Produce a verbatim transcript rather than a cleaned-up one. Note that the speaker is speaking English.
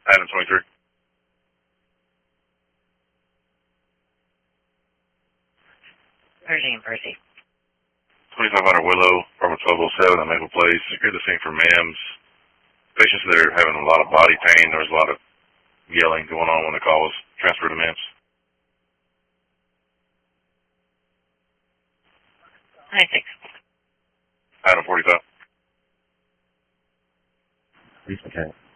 Item twenty-three. Pershing and Percy. twenty-five hundred Willow, apartment twelve oh seven on Maple Place. You're the same for ma'ams. Patients that are having a lot of body pain. There was a lot of yelling going on when the call was transferred to ma'ams. ninety-six. Item forty-five. Police mechanic.